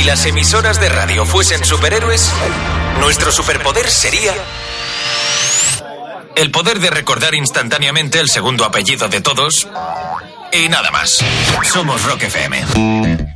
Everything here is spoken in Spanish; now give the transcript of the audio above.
las emisoras de radio fuesen superhéroes, nuestro superpoder sería el poder de recordar instantáneamente el segundo apellido de todos y nada más. Somos Rock FM.